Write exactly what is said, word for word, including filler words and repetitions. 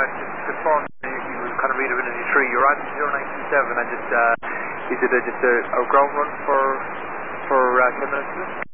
just to confirm, you, you kind of read it in your tree. You're on zero nine two seven and just, uh, you did a, just a, a ground run for, for uh, ten minutes?